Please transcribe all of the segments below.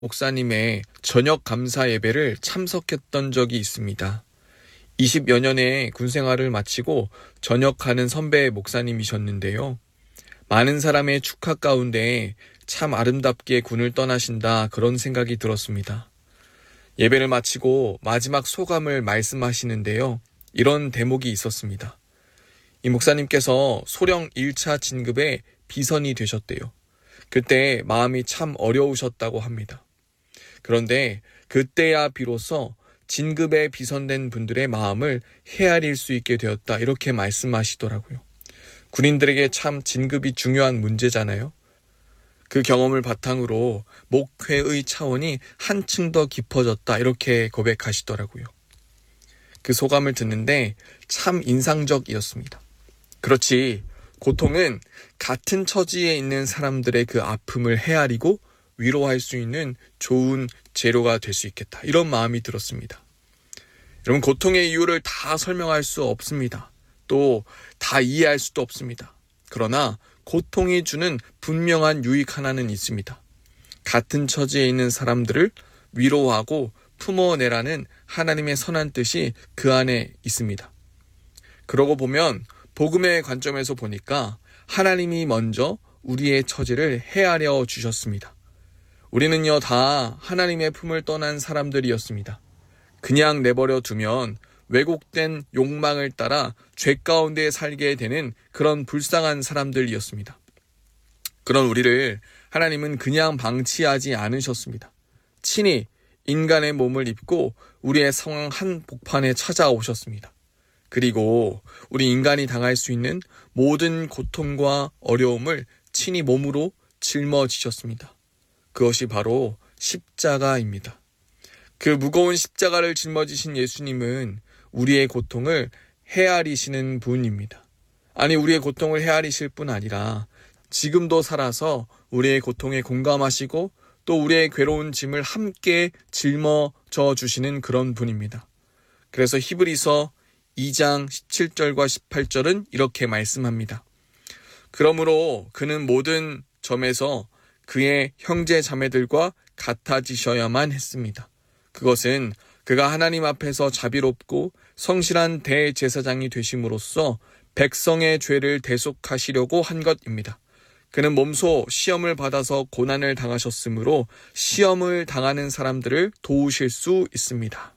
목사님의 저녁 감사 예배를 참석했던 적이 있습니다. 20여 년의 군 생활을 마치고 전역하는 선배 목사님이셨는데요. 많은 사람의 축하 가운데 참 아름답게 군을 떠나신다, 그런 생각이 들었습니다. 예배를 마치고 마지막 소감을 말씀하시는데요. 이런 대목이 있었습니다. 이 목사님께서 소령 1차 진급에 비선이 되셨대요. 그때 마음이 참 어려우셨다고 합니다. 그런데 그때야 비로소 진급에 비선된 분들의 마음을 헤아릴 수 있게 되었다, 이렇게 말씀하시더라고요. 군인들에게 참 진급이 중요한 문제잖아요. 그 경험을 바탕으로 목회의 차원이 한층 더 깊어졌다, 이렇게 고백하시더라고요. 그 소감을 듣는데 참 인상적이었습니다. 그렇지, 고통은 같은 처지에 있는 사람들의 그 아픔을 헤아리고 위로할 수 있는 좋은 재료가 될 수 있겠다, 이런 마음이 들었습니다. 여러분, 고통의 이유를 다 설명할 수 없습니다. 또 다 이해할 수도 없습니다. 그러나 고통이 주는 분명한 유익 하나는 있습니다. 같은 처지에 있는 사람들을 위로하고 품어내라는 하나님의 선한 뜻이 그 안에 있습니다. 그러고 보면 복음의 관점에서 보니까 하나님이 먼저 우리의 처지를 헤아려 주셨습니다. 우리는요, 다 하나님의 품을 떠난 사람들이었습니다. 그냥 내버려 두면 왜곡된 욕망을 따라 죄 가운데 살게 되는 그런 불쌍한 사람들이었습니다. 그런 우리를 하나님은 그냥 방치하지 않으셨습니다. 친히 인간의 몸을 입고 우리의 상황 한복판에 찾아오셨습니다. 그리고 우리 인간이 당할 수 있는 모든 고통과 어려움을 친히 몸으로 짊어지셨습니다. 그것이 바로 십자가입니다. 그 무거운 십자가를 짊어지신 예수님은 우리의 고통을 헤아리시는 분입니다. 아니, 우리의 고통을 헤아리실 뿐 아니라 지금도 살아서 우리의 고통에 공감하시고 또 우리의 괴로운 짐을 함께 짊어져 주시는 그런 분입니다. 그래서 히브리서 2장 17절과 18절은 이렇게 말씀합니다. 그러므로 그는 모든 점에서 그의 형제 자매들과 같아지셔야만 했습니다. 그것은 그가 하나님 앞에서 자비롭고 성실한 대제사장이 되심으로써 백성의 죄를 대속하시려고 한 것입니다. 그는 몸소 시험을 받아서 고난을 당하셨으므로 시험을 당하는 사람들을 도우실 수 있습니다.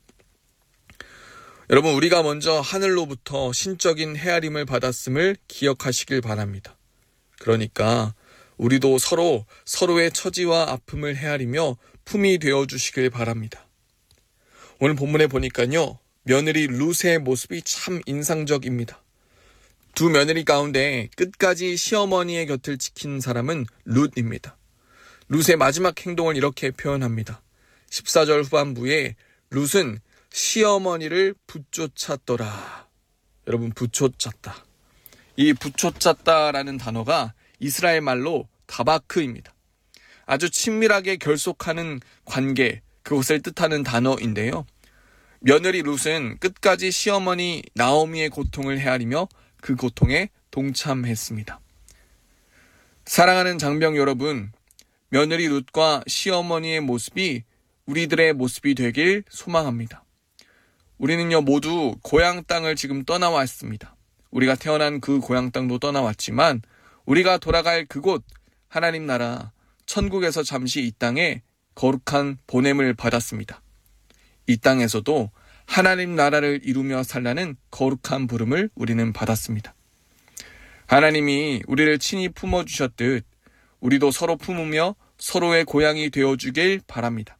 여러분, 우리가 먼저 하늘로부터 신적인 헤아림을 받았음을 기억하시길 바랍니다. 그러니까 우리도 서로의 처지와 아픔을 헤아리며 품이 되어주시길 바랍니다. 오늘 본문에 보니까요, 며느리 룻의 모습이 참 인상적입니다. 두 며느리 가운데 끝까지 시어머니의 곁을 지킨 사람은 룻입니다. 룻의 마지막 행동을 이렇게 표현합니다. 14절 후반부에 룻은 시어머니를 붙쫓았더라. 여러분, 붙쫓았다. 이 붙쫓았다라는 단어가 이스라엘 말로 다바크입니다. 아주 친밀하게 결속하는 관계, 그것을 뜻하는 단어인데요. 며느리 룻은 끝까지 시어머니 나오미의 고통을 헤아리며 그 고통에 동참했습니다. 사랑하는 장병 여러분, 며느리 룻과 시어머니의 모습이 우리들의 모습이 되길 소망합니다. 우리는요, 모두 고향 땅을 지금 떠나왔습니다. 우리가 태어난 그 고향 땅도 떠나왔지만 우리가 돌아갈 그곳, 하나님 나라 천국에서 잠시 이 땅에 거룩한 보냄을 받았습니다. 이 땅에서도 하나님 나라를 이루며 살라는 거룩한 부름을 우리는 받았습니다. 하나님이 우리를 친히 품어주셨듯 우리도 서로 품으며 서로의 고향이 되어주길 바랍니다.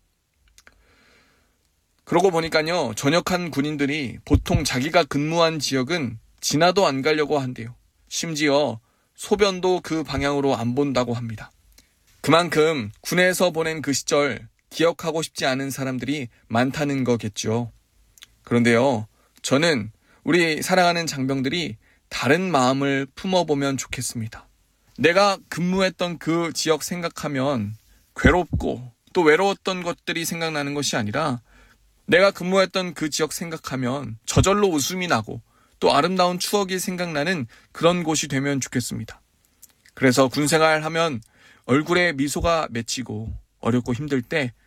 그러고 보니까요, 전역한 군인들이 보통 자기가 근무한 지역은 지나도 안 가려고 한대요. 심지어 소변도 그 방향으로 안 본다고 합니다. 그만큼 군에서 보낸 그 시절 기억하고 싶지 않은 사람들이 많다는 거겠죠. 그런데요, 저는 우리 사랑하는 장병들이 다른 마음을 품어보면 좋겠습니다. 내가 근무했던 그 지역 생각하면 괴롭고 또 외로웠던 것들이 생각나는 것이 아니라 내가 근무했던 그 지역 생각하면 저절로 웃음이 나고 또 아름다운 추억이 생각나는 그런 곳이 되면 좋겠습니다. 그래서 군생활 하면 얼굴에 미소가 맺히고 어렵고 힘들 때